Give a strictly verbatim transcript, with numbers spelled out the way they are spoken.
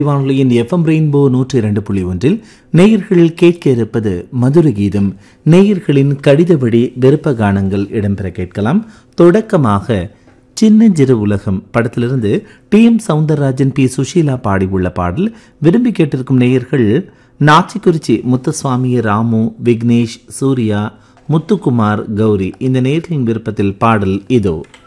வானொலியின் FM rainbow நூற்றி இரண்டு புள்ளி ஒன்றில் நேயர்கள் கேட்க இருப்பது மதுர கீதம். நேயர்களின் கடித வழி விருப்ப கானங்கள் இடம்பெற கேட்கலாம். தொடக்கமாக சின்னஞ்சிறு உலகம் படத்திலிருந்து D M Soundararajan, B Sushila பாடியுள்ள பாடல் விரும்பி கேட்டிருக்கும் நேயர்கள் நாச்சிக்குறிச்சி முத்துசுவாமி, ராமு, விக்னேஷ், சூர்யா, முத்துக்குமார், கௌரி. இந்த நேயர்களின் விருப்பத்தில் பாடல் இதோ.